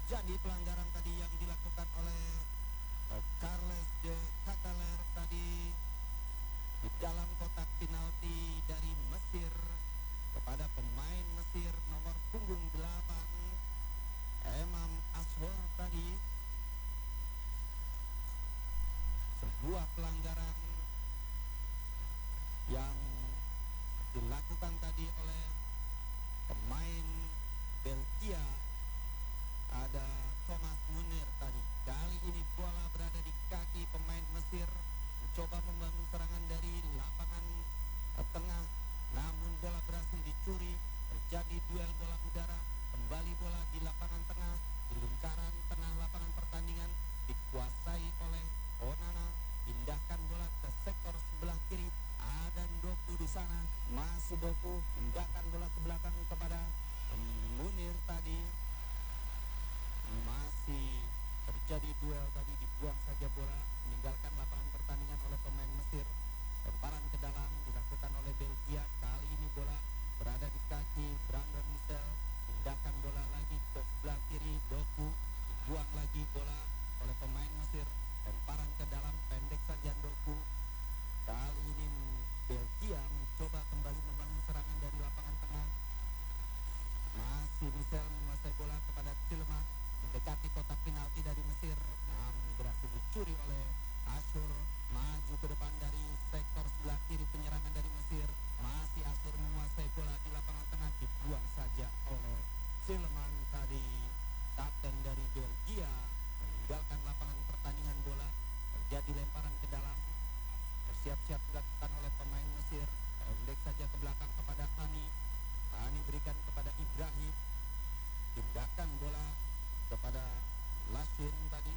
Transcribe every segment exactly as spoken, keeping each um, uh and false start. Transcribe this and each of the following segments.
terjadi pelanggaran tadi yang dilakukan oleh uh, Carles de Cataler tadi di dalam kotak penalti dari Mesir kepada pemain Mesir nomor punggung delapan Emam Ashor tadi. Sebuah pelanggaran yang dilakukan tadi oleh pemain Belgia, ada Thomas Munir tadi. Kali ini bola berada di kaki pemain Mesir, mencoba membangun serangan dari lapangan tengah, namun bola berhasil dicuri. Terjadi duel bola udara, kembali bola di lapangan tengah, di lingkaran tengah lapangan pertandingan, dikuasai oleh Onana. Pindahkan bola ke sektor sebelah kiri, ada Ndoku di sana, masih Doku, pindahkan bola ke belakang kepada Munir tadi. Masih terjadi duel tadi, dibuang saja bola, meninggalkan lapangan pertandingan oleh pemain Mesir. Lemparan ke dalam dilakukan oleh Belgia. Kali ini bola berada di kaki Brandon Michel. Pindahkan bola lagi ke sebelah kiri, Doku, dibuang lagi bola oleh pemain Mesir. Lemparan ke dalam, pendek saja Doku. Kali ini Belgia mencoba kembali membangun serangan dari lapangan tengah. Masih Michel menguasai bola kepada Tillman, mendekati kotak penalti dari Mesir, namun berhasil dicuri oleh Ashur. Maju ke depan dari sektor sebelah kiri penyerangan dari Mesir. Masih Ashur menguasai bola di lapangan tengah, dibuang saja oleh Tillman tadi. Kapten dari Belgia meninggalkan lapangan pertandingan. Bola terjadi lemparan ke dalam, bersiap-siap dilakukan oleh pemain Mesir. Pendek saja ke belakang kepada Hani. Hani berikan kepada Ibrahim, pindahkan bola kepada Lashin tadi,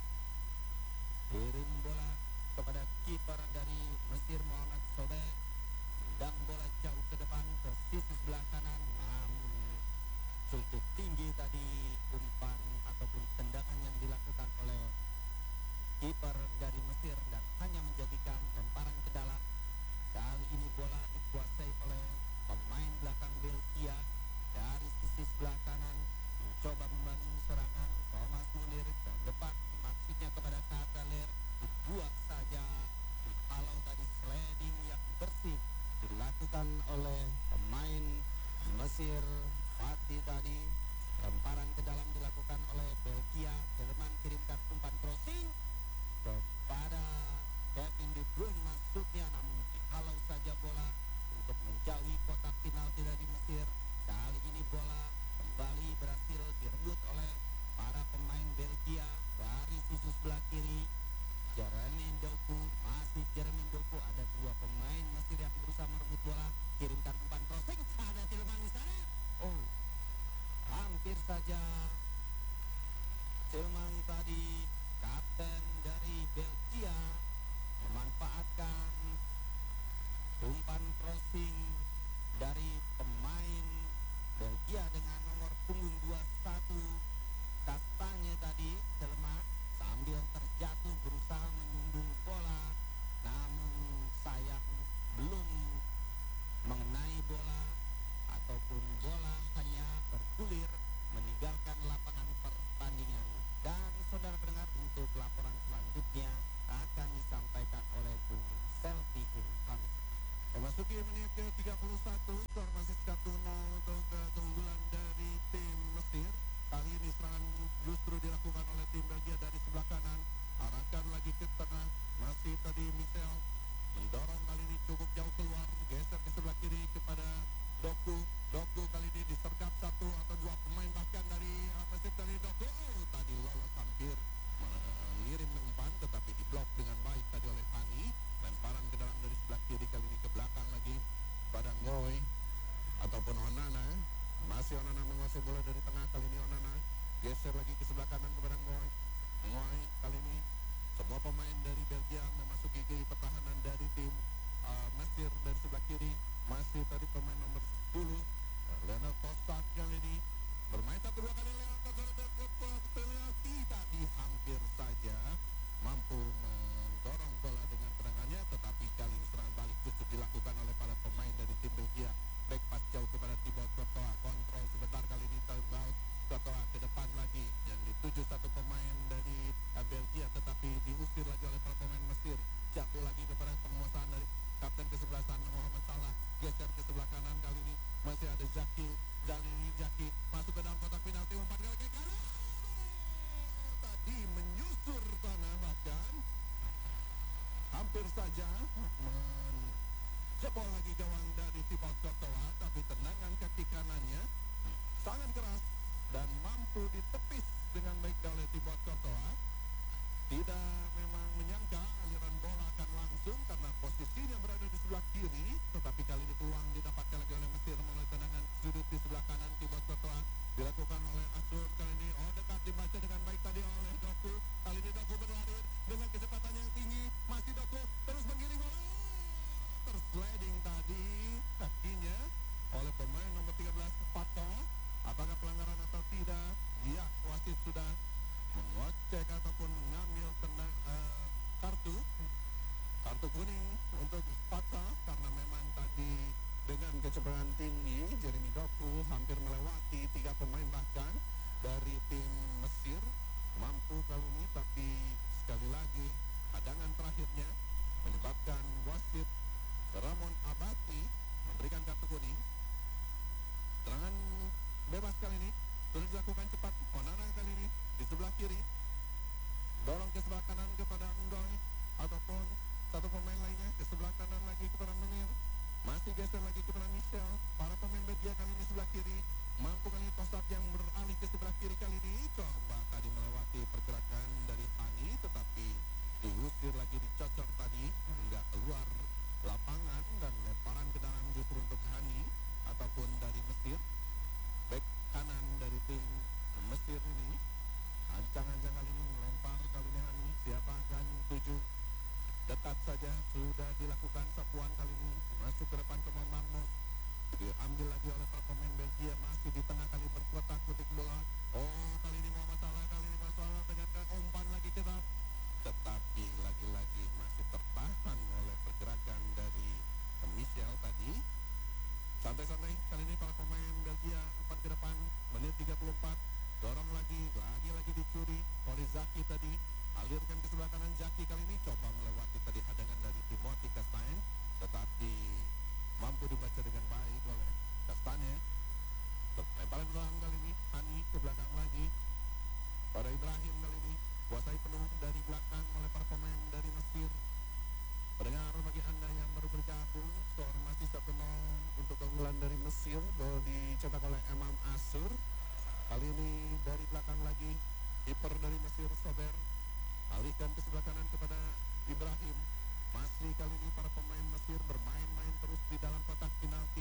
kirim bola kepada kiper dari Mesir Muhammad Sobeh, tendang bola jauh ke depan ke sisi sebelah kanan, namun cukup tinggi tadi umpan ataupun tendangan yang dilakukan oleh kiper dari Mesir dan hanya menjadikan lemparan ke dalam. Kali ini bola dikuasai oleh pemain belakang Belgia dari sisi sebelah kanan, mencoba membangun serangan. Thomas Munir ke depan, maksudnya kepada Cataler, dibuat saja. Kalau tadi sliding yang bersih dilakukan oleh pemain Mesir Fatih tadi. Lemparan ke dalam dilakukan oleh Belgia. Tillman kirimkan umpan crossing kepada Kevin De Bruyne, masuknya namun dihalau saja bola untuk menjauhi kotak penalti dari Mesir. Kali ini bola kembali berhasil direbut oleh para pemain Belgia dari sisi sebelah kiri. Jeremy Doku, masih Jeremy Doku, ada dua pemain Mesir yang berusaha merebut bola. Kirimkan umpan crossing, ada Tillman di sana. Oh, hampir saja Tillman tadi, kapten dari Belgia, memanfaatkan umpan crossing dari pemain Belgia dengan nomor punggung dua puluh satu Kastanye tadi. Tillman sambil terjatuh berusaha menyundul bola, namun sayang belum mengenai bola ataupun bola hanya bergulir meninggalkan lapangan pertandingan. Dan saudara pendengar, untuk laporan selanjutnya akan disampaikan oleh Bung Selvi Hans. Memasuki menit ke tiga puluh satu, skor masih satu nol untuk keunggulan dari tim Mesir. Kali ini serangan justru dilakukan oleh tim Belgia dari sebelah kanan. Arahkan lagi ke tengah, masih tadi Michel mendorong, kali ini cukup jauh keluar, geser ke sebelah kiri kepada Doku. Doku kali ini disergap satu atau dua pemain bahkan dari uh, Mesir dari Doku. Oh, tadi lolos hampir mengirim umpan tetapi diblok dengan baik tadi oleh Hani. Lemparan ke dalam dari sebelah kiri, kali ini ke belakang lagi pada Ngoy ataupun Onana. Masih Onana menguasai bola dari tengah, kali ini Onana geser lagi ke sebelah kanan kepada Ngoy. Ngoy kali ini semua pemain dari Belgia memasuki ke pertahanan dari tim uh, Mesir dari sebelah kiri. Masih tadi pemain nomor sepuluh uh, Leonard Trossard kali ini bermain satu dua kali. Leonard Trossard penalti tadi hampir saja mampu mendorong bola dengan tendangannya, tetapi kali ini serangan balik justru dilakukan oleh para pemain dari tim Belgia. Back pass jauh kepada Thibaut Courtois, kontrol sebentar, kali ini Thibaut Courtois ke depan lagi yang hampir saja menjebol lagi gawang dari Thibaut Courtois, tapi tendangan kaki kanannya sangat keras dan mampu ditepis dengan baik oleh Thibaut Courtois. Tidak memang menyangka aliran bola akan langsung karena posisinya berada di sebelah kiri, tetapi kali ini peluang didapatkan lagi oleh Mesir melalui tendangan sudut di sebelah kanan. Thibaut Courtois dilakukan oleh Asur kali ini. Oh, dekat dibaca dengan baik tadi oleh Doku. Kali ini Doku berlari dengan kecepatan yang tinggi. Masih Doku terus menggiring bola. Tersliding tadi kakinya oleh pemain nomor tiga belas Pato. Apakah pelanggaran atau tidak? Ya, wasit sudah mengocek ataupun mengambil tenang uh, kartu kartu kuning untuk Pato karena memang tadi dengan kecepatan tinggi Jeremy Doku hampir melewati tiga pemain bahkan dari tim Mesir. Mampu kali ini, tapi sekali lagi hadangan terakhirnya menyebabkan wasit Ramon Abati memberikan kartu kuning. Serangan bebas kali ini sudah dilakukan cepat. Onana kali ini di sebelah kiri, dorong ke sebelah kanan kepada Nggoy ataupun satu pemain lainnya ke sebelah kanan lagi kepada Menir. Masih geser lagi kepada Michel. Para pemain Belgia kali ini sebelah kiri. Mampu kali ini Tosat yang beralih ke sebelah kiri kali ini. Coba tadi melewati pergerakan dari Hani, tetapi diusir lagi, dicocor tadi hingga keluar lapangan dan lemparan ke dalam justru untuk Hani ataupun dari Mesir. Bek kanan dari tim Mesir ini ancang-ancang kali ini melempar kali ini Hani. Siapa akan tuju? Dekat saja sudah dilakukan sapuan kali ini masuk ke depan ke Marmos, diambil lagi oleh para pemain Belgia. Masih di tengah kali berkuat kutik bola. Oh, kali ini mau masalah, kali ini masalah dengan umpan lagi kita, tetapi lagi-lagi masih tertahan oleh pergerakan dari Michel tadi. Santai-santai kali ini para pemain Belgia umpan ke depan. Menit tiga puluh empat, dorong lagi, lagi-lagi dicuri oleh Zaki tadi. Alirkan ke sebelah kanan Zaki kali ini coba melewati tadi hadangan dari Timothy Castagne, tetapi mampu dibaca dengan baik oleh Castagne. Lemparan belakang kali ini Hani ke belakang lagi pada Ibrahim kali ini, kuasai penuh dari belakang oleh para pemain dari Mesir. Pendengar, bagi Anda yang baru bergabung, skor masih satu nol untuk keunggulan dari Mesir. Gol dicetak oleh Emam Asur. Kali ini dari belakang lagi kiper dari Mesir Sober. Alihkan ke sebelah kanan kepada Ibrahim. Masih kali ini para pemain Mesir bermain-main terus di dalam kotak penalti.